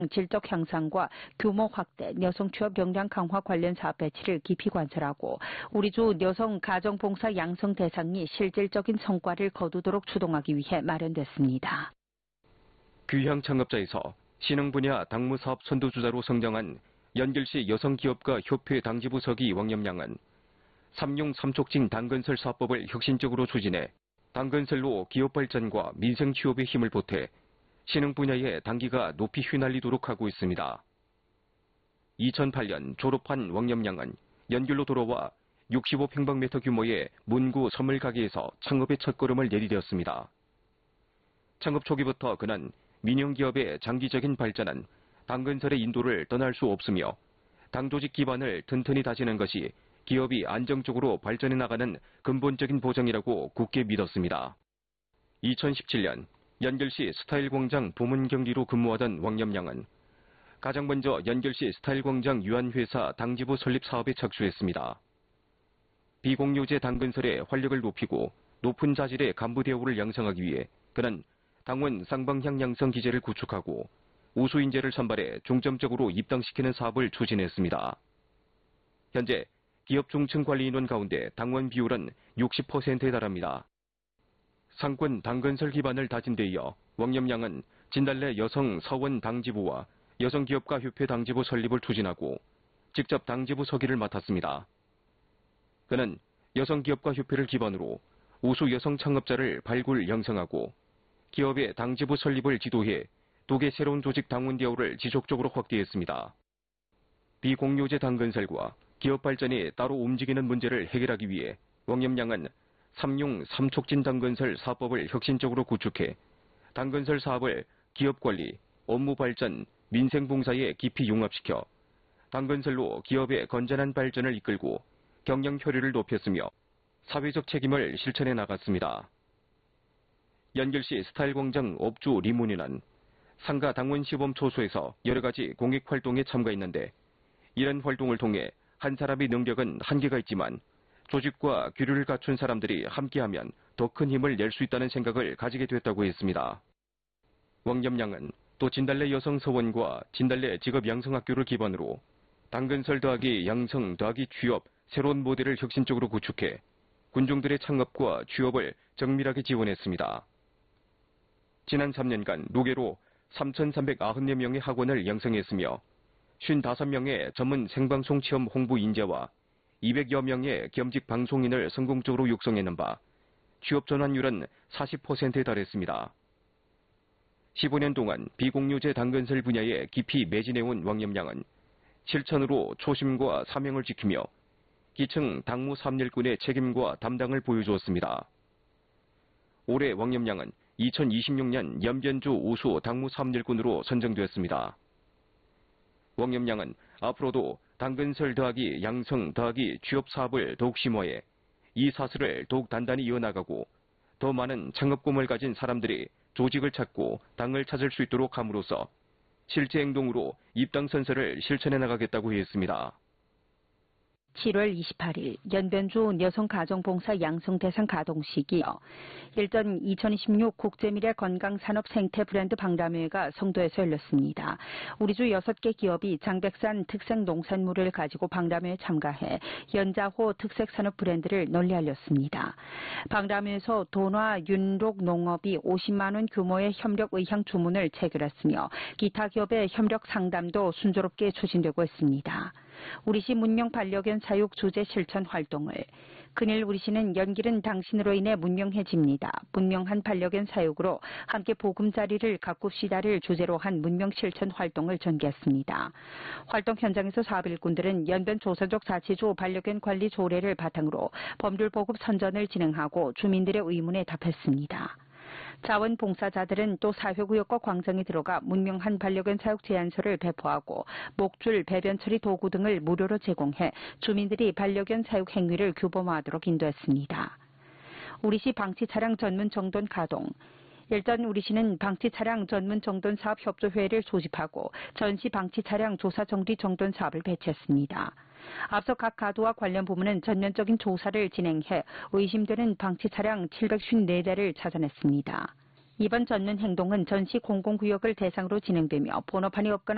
질적 향상과 규모 확대, 여성 취업 역량 강화 관련 사업 배치를 깊이 관찰하고 우리주 여성 가정봉사 양성 대상이 실질적인 성과를 거두도록 추동하기 위해 마련됐습니다. 귀향 창업자에서 신흥 분야 당무 사업 선두주자로 성장한 연결시 여성기업가 협회 당지부 서기 왕염양은 삼용 삼촉진 당근설 사업법을 혁신적으로 추진해 당근설로 기업 발전과 민생 취업에 힘을 보태 신흥 분야의 단기가 높이 휘날리도록 하고 있습니다. 2008년 졸업한 왕염양은 연결로 돌아와 65평방미터 규모의 문구 선물 가게에서 창업의 첫걸음을 내디뎠습니다. 창업 초기부터 그는 민영기업의 장기적인 발전은 당근설의 인도를 떠날 수 없으며 당조직 기반을 튼튼히 다지는 것이 기업이 안정적으로 발전해 나가는 근본적인 보장이라고 굳게 믿었습니다. 2017년 연결시 스타일공장 부문경리로 근무하던 왕염양은 가장 먼저 연결시 스타일공장 유한회사 당지부 설립 사업에 착수했습니다. 비공유제 당근설의 활력을 높이고 높은 자질의 간부 대우를 양성하기 위해 그는 당원 쌍방향 양성 기제를 구축하고 우수 인재를 선발해 중점적으로 입당시키는 사업을 추진했습니다. 현재 기업 중층 관리 인원 가운데 당원 비율은 60%에 달합니다. 상권 당근설 기반을 다진 데 이어 왕염양은 진달래 여성 서원 당지부와 여성기업가 협회 당지부 설립을 추진하고 직접 당지부 서기를 맡았습니다. 그는 여성기업가 협회를 기반으로 우수 여성 창업자를 발굴 양성하고 기업의 당지부 설립을 지도해 2개 새로운 조직 당원 대우를 지속적으로 확대했습니다. 비공유제 당근설과 기업 발전이 따로 움직이는 문제를 해결하기 위해 왕염양은 삼용 삼촉진 당근설 사업법을 혁신적으로 구축해 당근설 사업을 기업관리, 업무 발전, 민생봉사에 깊이 융합시켜 당근설로 기업의 건전한 발전을 이끌고 경영 효율을 높였으며 사회적 책임을 실천해 나갔습니다. 연결시 스타일공장 업주 리문희는 상가 당원 시범 초소에서 여러 가지 공익활동에 참가했는데 이런 활동을 통해 한 사람의 능력은 한계가 있지만 조직과 규율을 갖춘 사람들이 함께하면 더 큰 힘을 낼 수 있다는 생각을 가지게 됐다고 했습니다. 왕염양은 또 진달래 여성서원과 진달래 직업양성학교를 기반으로 당근설 더하기 양성 더하기 취업 새로운 모델을 혁신적으로 구축해 군중들의 창업과 취업을 정밀하게 지원했습니다. 지난 3년간 노계로 3,394명의 학원을 양성했으며 55명의 전문 생방송 체험 홍보 인재와 200여 명의 겸직 방송인을 성공적으로 육성해낸 바 취업 전환율은 40%에 달했습니다. 15년 동안 비공유제 당근설 분야에 깊이 매진해온 왕염양은 실천으로 초심과 사명을 지키며 기층 당무 삼일꾼의 책임과 담당을 보여주었습니다. 올해 왕염양은 2026년 연변주 우수 당무 삼일꾼으로 선정되었습니다. 왕염양은 앞으로도 당근설 더하기 양성 더하기 취업 사업을 더욱 심화해 이 사슬을 더욱 단단히 이어나가고 더 많은 창업 꿈을 가진 사람들이 조직을 찾고 당을 찾을 수 있도록 함으로써 실제 행동으로 입당 선서를 실천해 나가겠다고 했습니다. 7월 28일 연변주 여성가정봉사 양성대상 가동식이 일전 2026 국제미래 건강산업 생태 브랜드 박람회가 성도에서 열렸습니다. 우리주 6개 기업이 장백산 특색 농산물을 가지고 박람회에 참가해 연자호 특색산업 브랜드를 널리 알렸습니다. 박람회에서 돈화 윤록 농업이 50만 원 규모의 협력 의향 주문을 체결했으며 기타 기업의 협력 상담도 순조롭게 추진되고 있습니다. 우리시 문명 반려견 사육 주제 실천 활동을 그늘 우리시는 연길은 당신으로 인해 문명해집니다. 문명한 반려견 사육으로 함께 보금자리를 가꿉시다를 주제로 한 문명 실천 활동을 전개했습니다. 활동 현장에서 사업 일꾼들은 연변 조선족 자치주 반려견 관리 조례를 바탕으로 법률 보급 선전을 진행하고 주민들의 의문에 답했습니다. 자원봉사자들은 또 사회구역과 광장에 들어가 문명한 반려견 사육 제안서를 배포하고 목줄, 배변 처리 도구 등을 무료로 제공해 주민들이 반려견 사육 행위를 규범화하도록 인도했습니다. 우리시 방치차량 전문 정돈 가동. 일단 우리시는 방치차량 전문 정돈 사업 협조회를 소집하고 전시 방치차량 조사 정리 정돈 사업을 배치했습니다. 앞서 각 가도와 관련 부문은 전면적인 조사를 진행해 의심되는 방치차량 754대를 찾아냈습니다. 이번 전면 행동은 전시 공공구역을 대상으로 진행되며 번호판이 없거나